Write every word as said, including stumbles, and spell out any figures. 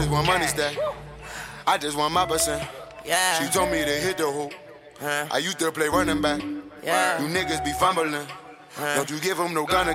just want money stack. I just want my percent. Yeah. She told me to hit the hoop. Huh. I used to play running back. Yeah. You niggas be fumbling. Huh. Don't you give them no gun